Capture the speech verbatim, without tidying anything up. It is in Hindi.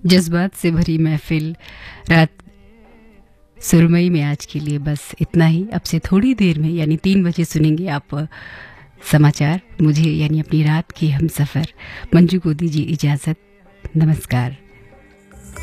जज्बात से भरी महफिल रात सुरमई में आज के लिए बस इतना ही। अब से थोड़ी देर में यानी तीन बजे सुनेंगे आप समाचार। मुझे यानी अपनी रात की हम सफ़र मंजू को दीजिए इजाज़त। नमस्कार।